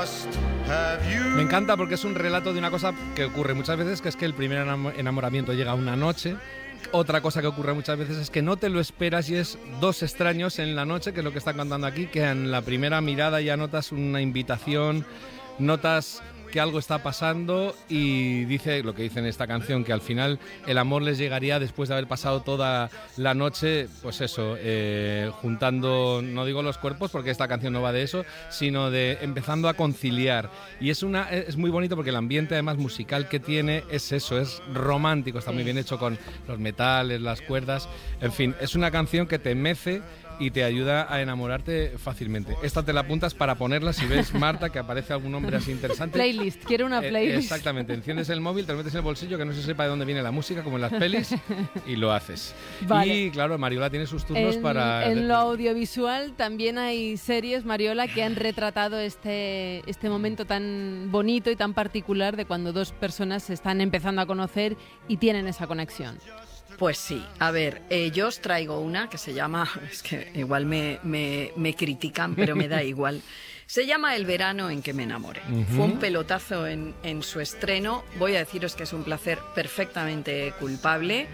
Me encanta porque es un relato de una cosa que ocurre muchas veces, que es que el primer enamoramiento llega una noche. Otra cosa que ocurre muchas veces es que no te lo esperas y es dos extraños en la noche, que es lo que están contando aquí, que en la primera mirada ya notas una invitación, notas que algo está pasando y dice lo que dice en esta canción, que al final el amor les llegaría después de haber pasado toda la noche, pues eso, juntando, no digo los cuerpos porque esta canción no va de eso, sino de empezando a conciliar. Y es muy bonito porque el ambiente además musical que tiene es eso, es romántico, está muy bien hecho con los metales, las cuerdas, en fin, es una canción que te mece y te ayuda a enamorarte fácilmente. Esta te la apuntas para ponerla si ves, Marta, que aparece algún nombre así interesante. Playlist, quiero una playlist. Exactamente, enciendes el móvil, te lo metes en el bolsillo, que no se sepa de dónde viene la música, como en las pelis, y lo haces. Vale. Y claro, Mariola tiene sus turnos para... En lo audiovisual también hay series, Mariola, que han retratado este momento tan bonito y tan particular de cuando dos personas se están empezando a conocer y tienen esa conexión. Pues sí, a ver, yo os traigo una que se llama, es que igual me critican, pero me da igual. Se llama El verano en que me enamoré. Fue un pelotazo en su estreno. Voy a deciros que es un placer perfectamente culpable.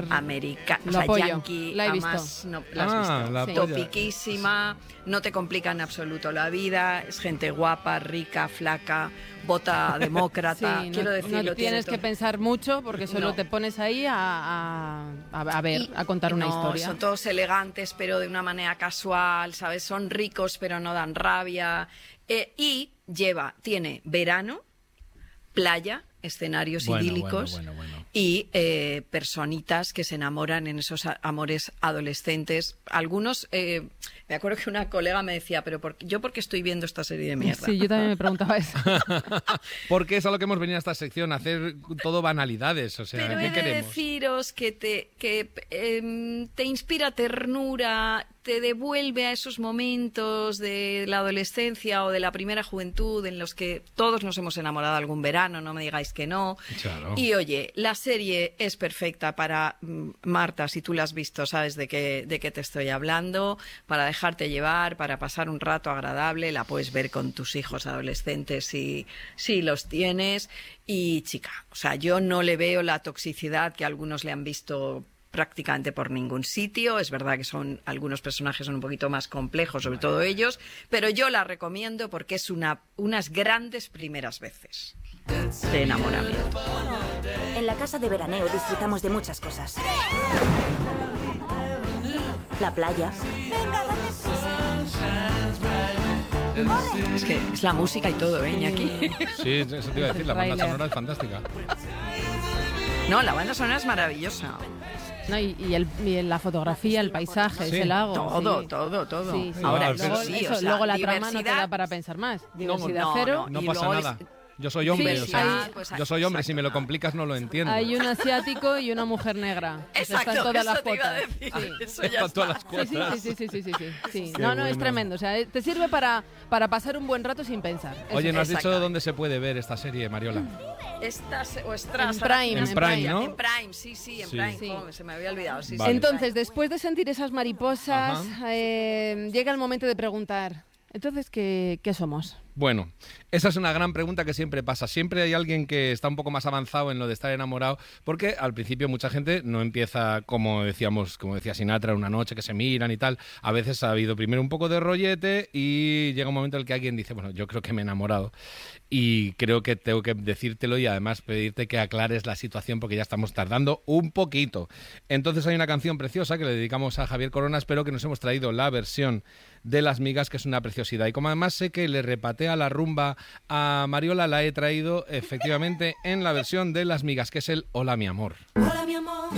Yankee, la he visto. Además, no, ¿la has visto? Topiquísima, no te complica en absoluto la vida, es gente guapa, rica, flaca, vota demócrata. Sí, quiero decir, no tienes que pensar mucho porque solo te pones ahí a contar una historia. Son todos elegantes, pero de una manera casual, ¿sabes? Son ricos, pero no dan rabia. Y tiene verano, playa, escenarios idílicos y personitas que se enamoran en esos amores adolescentes. Algunos, me acuerdo que una colega me decía, pero ¿por qué estoy viendo esta serie de mierda? Sí, yo también me preguntaba eso. Porque es a lo que hemos venido a esta sección, a hacer todo banalidades. O sea, pero ¿qué he de queremos? deciros que te inspira ternura, te devuelve a esos momentos de la adolescencia o de la primera juventud en los que todos nos hemos enamorado algún verano, no me digáis que no. Claro. Y oye, la serie es perfecta para, Marta, si tú la has visto, sabes de qué te estoy hablando, para dejarte llevar, para pasar un rato agradable, la puedes ver con tus hijos adolescentes si los tienes. Y chica, o sea, yo no le veo la toxicidad que algunos le han visto prácticamente por ningún sitio. Es verdad que algunos personajes son un poquito más complejos, sobre todo ellos, pero yo la recomiendo porque es unas grandes primeras veces de enamoramiento. En la casa de veraneo disfrutamos de muchas cosas. La playa. Es que es la música y todo, Iñaki. Sí, eso te iba a decir, la banda sonora es fantástica. No, la banda sonora es maravillosa. No, y la fotografía, el paisaje, ese lago. Todo. Sí. Ahora, luego la trama no te da para pensar más. Diversidad cero. No pasa nada. Yo soy hombre, yo soy hombre, si me lo complicas no lo entiendo. Hay un asiático y una mujer negra. Exacto, están todas las te iba a cuotas. decir. Sí. Eso ya Están todas está. las cuotas. Sí. Qué No, bueno. es tremendo. O sea, te sirve para pasar un buen rato sin pensar. Oye, ¿no has dicho Exactamente. dónde se puede ver esta serie, Mariola? En Prime. En Prime, ¿no? En Prime, sí, en Prime. Sí. Se me había olvidado. Sí, Vale. Entonces, después de sentir esas mariposas, llega el momento de preguntar, entonces, ¿qué somos? Bueno, esa es una gran pregunta que siempre pasa. Siempre hay alguien que está un poco más avanzado en lo de estar enamorado, porque al principio mucha gente no empieza, como decía Sinatra, una noche que se miran y tal. A veces ha habido primero un poco de rollete y llega un momento en el que alguien dice, bueno, yo creo que me he enamorado y creo que tengo que decírtelo y además pedirte que aclares la situación porque ya estamos tardando un poquito. Entonces hay una canción preciosa que le dedicamos a Javier Coronas, pero que nos hemos traído la versión de Las Migas, que es una preciosidad. Y como además sé que le repatea la rumba a Mariola, la he traído efectivamente en la versión de Las Migas, que es el Hola mi amor. Hola mi